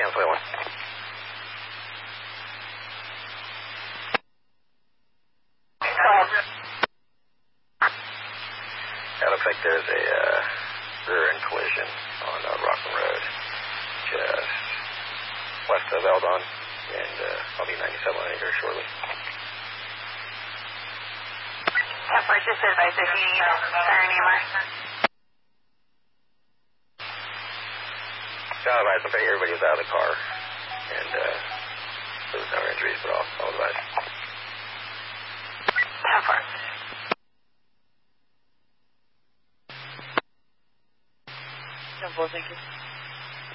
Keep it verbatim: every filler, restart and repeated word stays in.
Sam twenty-one. That looks like there's a uh, rear-end collision on uh, Rockland Road, just west of Eldon, and uh, I'll be ninety-seven on here shortly. ten four, just advise if you need siren E M R. I'll advise, okay, everybody was out of the car, and uh, there was no injuries, but I'll, I'll advise. ten four. ten four, thank you.